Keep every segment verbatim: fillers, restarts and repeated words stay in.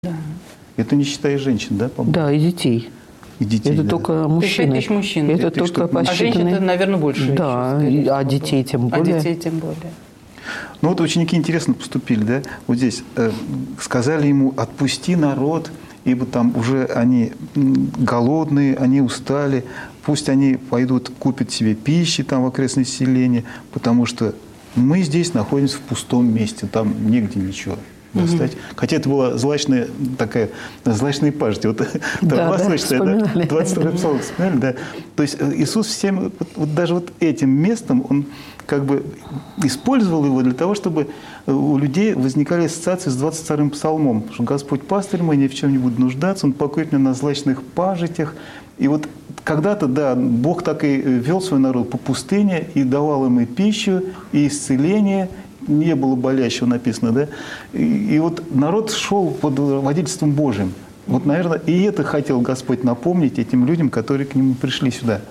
Да. Это не считая женщин, да, по-моему? Да, и детей. И детей, это да. только мужчины. пять тысяч мужчин. Это пять тысяч только А женщин, это, наверное, больше. Да, еще, а детей тем более. А детей тем более. Ну вот ученики интересно поступили, да? Вот здесь э, сказали ему: отпусти народ, ибо там уже они голодные, они устали, пусть они пойдут купят себе пищи там в окрестной селении, потому что мы здесь находимся в пустом месте, там негде ничего достать. Угу. Хотя это была злачная такая, злачная пажить. Вот, да, да, да, двадцать второй псалом вспоминали, да. То есть Иисус всем, вот, вот даже вот этим местом, Он как бы использовал его для того, чтобы у людей возникали ассоциации с двадцать вторым псалмом, что Господь пастырь мой, ни в чем не буду нуждаться, Он покоит меня на злачных пажитях. И вот когда-то, да, Бог так и вел свой народ по пустыне и давал им и пищу, и исцеление. Не было болящего, написано, да? И, и вот народ шел под водительством Божьим. Вот, наверное, и это хотел Господь напомнить этим людям, которые к Нему пришли сюда.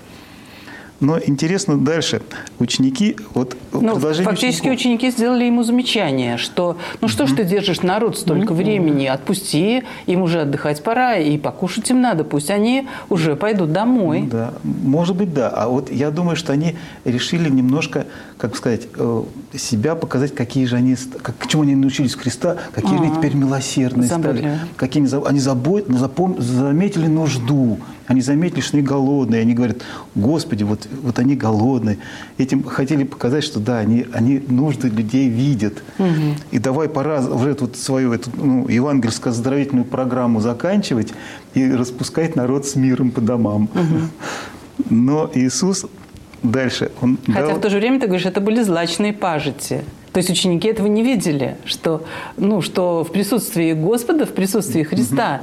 Но интересно дальше. Ученики, вот ну, фактически учеников, ученики сделали ему замечание, что ну что ж ты держишь народ столько времени, отпусти, им уже отдыхать пора, и покушать им надо, пусть они уже пойдут домой. Ну, да, может быть, да. А вот я думаю, что они решили немножко, как сказать, себя показать, какие же они, как, к чему они научились Христа, какие же они теперь милосердные стали, какие они, они забот, запом, заметили нужду. Они заметили, что они голодные. Они говорят: Господи, вот, вот они голодные. Этим хотели показать, что да, они, они нужды людей видят. Угу. И давай пора уже вот свою эту, ну, евангельско-оздоровительную программу заканчивать и распускать народ с миром по домам. Угу. Но Иисус дальше... Он Хотя дал... в то же время, ты говоришь, это были злачные пажити. То есть ученики этого не видели, что, ну, что в присутствии Господа, в присутствии Христа,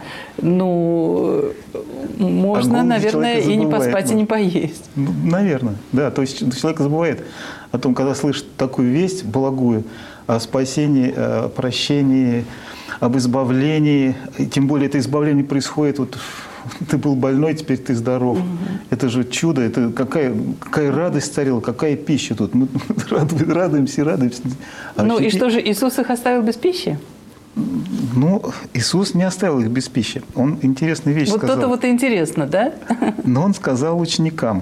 ну, можно, а наверное, и не поспать, может. И не поесть. Ну, наверное, да. То есть человек забывает о том, когда слышит такую весть благую о спасении, о прощении, об избавлении. И тем более это избавление происходит вот... Ты был больной, теперь ты здоров. Угу. Это же чудо, это какая, какая радость царила, какая пища тут. Мы радуемся и радуемся. А ну и что же, Иисус их оставил без пищи? Ну, Иисус не оставил их без пищи. Он интересную вещь вот сказал. Вот это вот и интересно, да? Но Он сказал ученикам: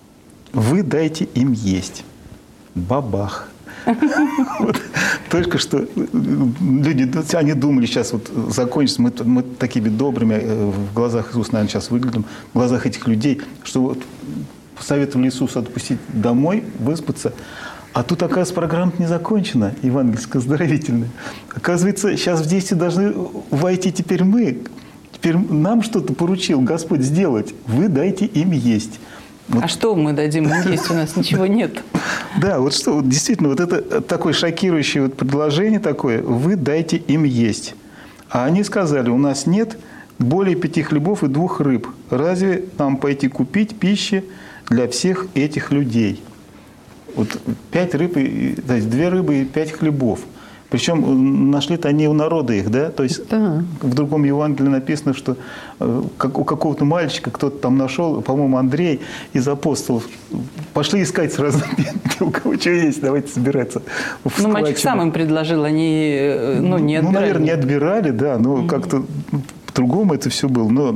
вы дайте им есть. Бабах. Вот, только что люди, они думали, сейчас вот закончится, мы, мы такими добрыми в глазах Иисуса, наверное, сейчас выглядим, в глазах этих людей, что вот посоветовали Иисусу отпустить домой, выспаться. А тут, оказывается, программа не закончена, евангельско-оздоровительная. Оказывается, сейчас в действие должны войти теперь мы. Теперь нам что-то поручил Господь сделать. Вы дайте им есть. Вот. А что мы дадим им есть? У нас ничего нет. Да, вот что, вот действительно, вот это такое шокирующее вот предложение такое: вы дайте им есть. А они сказали: у нас нет более пяти хлебов и двух рыб. Разве нам пойти купить пищи для всех этих людей? Вот пять рыб, и, то есть две рыбы и пять хлебов. Причем нашли-то они у народа их, да? То есть да. В другом Евангелии написано, что как у какого-то мальчика кто-то там нашел, по-моему, Андрей из апостолов. Пошли искать сразу, у кого что есть, давайте собираться. Ну, мальчик сам им предложил, они ну, не отбирали. Ну, наверное, не отбирали, да, но mm-hmm. как-то по-другому это все было. Но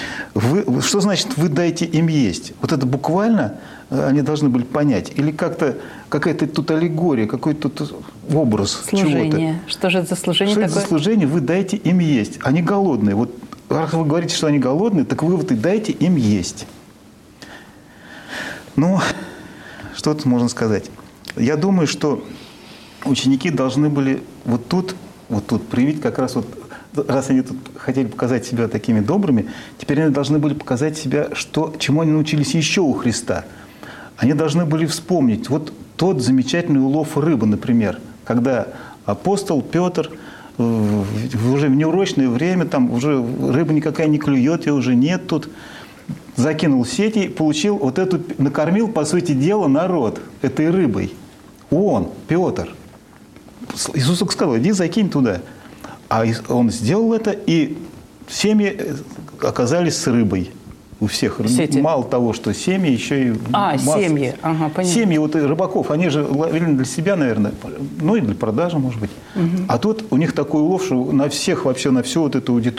вы, что значит «вы дайте им есть»? Вот это буквально они должны были понять. Или как-то какая-то тут аллегория, какой-то тут образ служение. Чего-то. Что же это за служение что такое? Что это за служение? Вы дайте им есть. Они голодные. Вот раз вы говорите, что они голодные, так вы вот и дайте им есть. Ну, что тут можно сказать? Я думаю, что ученики должны были вот тут, вот тут проявить как раз вот, раз они тут хотели показать себя такими добрыми, теперь они должны были показать себя, что, чему они научились еще у Христа. Они должны были вспомнить вот тот замечательный улов рыбы, например, когда апостол Петр уже в неурочное время, там уже рыба никакая не клюет, ее уже нет тут, закинул сети, получил вот эту, накормил, по сути дела, народ этой рыбой. Он, Петр. Иисус сказал: иди закинь туда. А он сделал это, и семьи оказались с рыбой. у всех. Сети. Мало того, что семьи, еще и А, масса. семьи. Ага, понятно. Семьи вот и рыбаков, они же ловили для себя, наверное, ну и для продажи, может быть. Угу. А тут у них такой улов, что на всех, вообще на всю вот эту аудиторию